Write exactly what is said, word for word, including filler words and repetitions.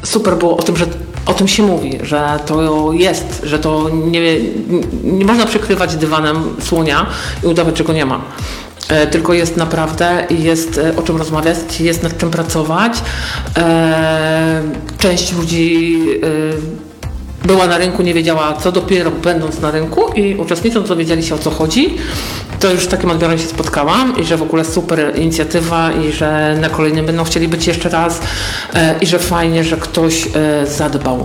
super było o tym, że o tym się mówi, że to jest, że to nie, nie można przykrywać dywanem słonia i udawać, że go nie ma. Tylko jest naprawdę, jest o czym rozmawiać, jest nad czym pracować. Część ludzi była na rynku, nie wiedziała, co dopiero będąc na rynku i uczestnicząc dowiedzieli się, o co chodzi. To już z takim odbiorem się spotkałam i że w ogóle super inicjatywa i że na kolejnym będą chcieli być jeszcze raz i że fajnie, że ktoś zadbał